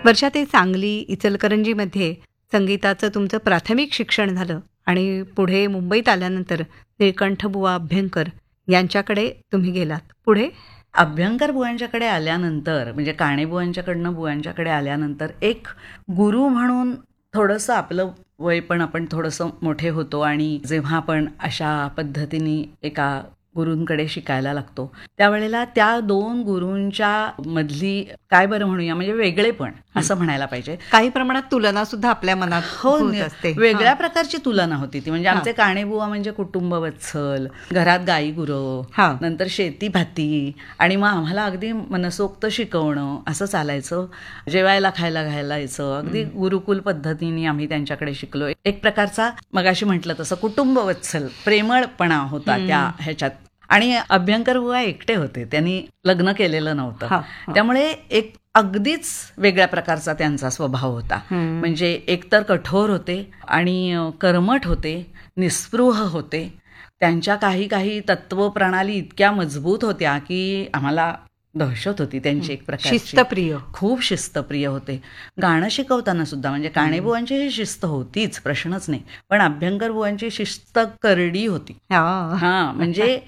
वर्षा, ते सांगली इचलकरंजीमध्ये संगीताचं तुमचं प्राथमिक शिक्षण झालं आणि पुढे मुंबईत आल्यानंतर निळकंठबुवा अभ्यंकर यांच्याकडे तुम्ही गेलात. पुढे अभ्यंकर बुवांच्याकडे आल्यानंतर, म्हणजे काणेबुवांच्याकडनं बुवांच्याकडे आल्यानंतर एक गुरु म्हणून थोडंसं आपलं वय पण आपण थोडंसं मोठे होतो आणि जेव्हा आपण अशा पद्धतीने एका गुरूंकडे शिकायला लागतो त्यावेळेला त्या दोन गुरूंच्या मधली काय बरं म्हणूया, म्हणजे वेगळेपण असं म्हणायला पाहिजे. काही प्रमाणात तुलना सुद्धा आपल्या मनात होत असते. वेगळ्या प्रकारची तुलना होती ती. म्हणजे आमचे काणेबुवा म्हणजे कुटुंब वत्सल, घरात गाई गुरं, नंतर शेती भाती, आणि मग आम्हाला अगदी मनसोक्त शिकवणं असं चालायचं. जेवायला खायला घालायचं, अगदी गुरुकुल पद्धतीने आम्ही त्यांच्याकडे शिकलो. एक प्रकारचा मगाशी म्हटलं तसं कुटुंब वत्सल प्रेमळपणा होता त्या ह्याच्यात. आणि अभ्यंकर बुवा एकटे होते, त्यांनी लग्न केलेलं नव्हतं, त्यामुळे एक अगदीच वेगळ्या प्रकारचा त्यांचा स्वभाव होता. म्हणजे एकतर कठोर होते आणि कर्मठ होते, निस्पृह होते. त्यांच्या काही काही तत्वप्रणाली इतक्या मजबूत होत्या की आम्हाला दहशत होती त्यांची. एक प्रकारची शिस्तप्रिय, खूप शिस्तप्रिय होते. गाणं शिकवताना सुद्धा म्हणजे काणेबुवांची ही शिस्त होतीच, प्रश्नच नाही, पण अभ्यंकर बुवांची शिस्त करडी होती. म्हणजे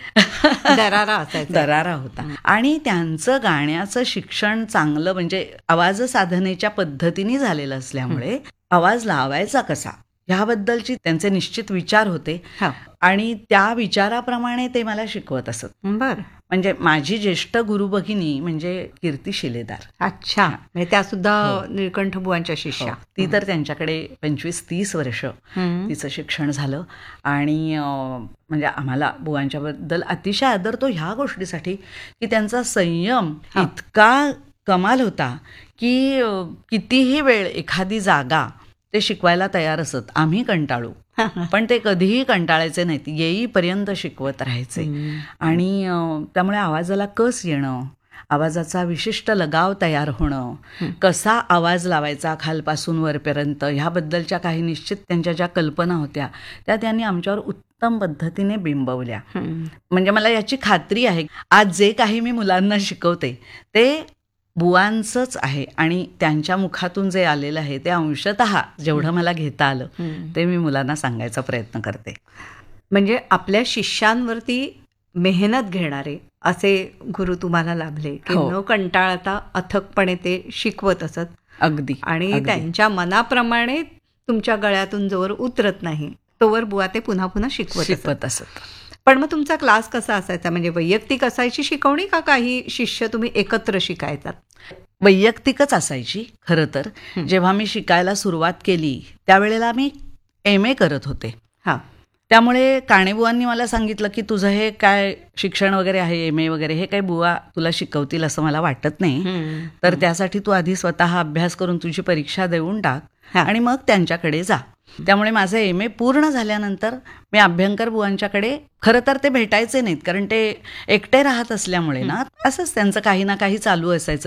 दरारा होता. आणि त्यांचं गाण्याचं शिक्षण चांगलं, म्हणजे आवाज साधनेच्या पद्धतीने झालेलं असल्यामुळे आवाज लावायचा कसा ह्याबद्दलची त्यांचे निश्चित विचार होते आणि त्या विचाराप्रमाणे ते मला शिकवत असत. बरं. म्हणजे माझी ज्येष्ठ गुरु भगिनी म्हणजे कीर्ती शिलेदार. अच्छा. म्हणजे त्या सुद्धा निळकंठबुवांच्या शिष्या. ती तर त्यांच्याकडे 25-30 वर्ष तिचं शिक्षण झालं. आणि म्हणजे आम्हाला बुवांच्याबद्दल अतिशय आदर तो ह्या गोष्टीसाठी की त्यांचा संयम इतका कमाल होता की कितीही वेळ एखादी जागा ते शिकवायला तयार असत. आम्ही कंटाळू पण ते कधीही कंटाळायचे नाहीत, येईपर्यंत शिकवत राहायचे. आणि त्यामुळे आवाजाला कस येणं, आवाजाचा विशिष्ट लगाव तयार होणं, कसा आवाज लावायचा खालपासून वरपर्यंत, ह्याबद्दलच्या काही निश्चित त्यांच्या ज्या कल्पना होत्या त्या त्यांनी आमच्यावर उत्तम पद्धतीने बिंबवल्या. म्हणजे मला याची खात्री आहे आज जे काही मी मुलांना शिकवते ते बुवांचंच आहे आणि त्यांच्या मुखातून जे आलेलं आहे ते अंशतः जेवढं मला घेता आलं ते मी मुलांना सांगायचा प्रयत्न करते. म्हणजे आपल्या शिष्यांवरती मेहनत घेणारे असे गुरु तुम्हाला लाभले की न कंटाळता अथकपणे ते शिकवत असत. अगदी. आणि त्यांच्या मनाप्रमाणे तुमच्या गळ्यातून जोवर उतरत नाही तोवर बुवा ते पुन्हा पुन्हा शिकवत असत. पण मग तुमचा क्लास कसा असायचा? म्हणजे वैयक्तिक असायची शिकवणी का काही शिष्य तुम्ही एकत्र शिकायचात? वैयक्तिकच असायची खरं तर. जेव्हा मी शिकायला सुरुवात केली त्यावेळेला मी MA करत होते. त्यामुळे काणेबुवांनी मला सांगितलं की तुझं हे काय शिक्षण वगैरे आहे, MA वगैरे, हे काही बुवा तुला शिकवतील असं मला वाटत नाही, तर त्यासाठी तू आधी स्वतः अभ्यास करून तुझी परीक्षा देऊन टाक आणि मग त्यांच्याकडे जा. त्यामुळे माझं MA पूर्ण झाल्यानंतर मी अभ्यंकर बुवांच्याकडे, खरं तर ते भेटायचे नाहीत कारण ते एकटे राहत असल्यामुळे ना, असंच त्यांचं काही ना काही चालू असायचं.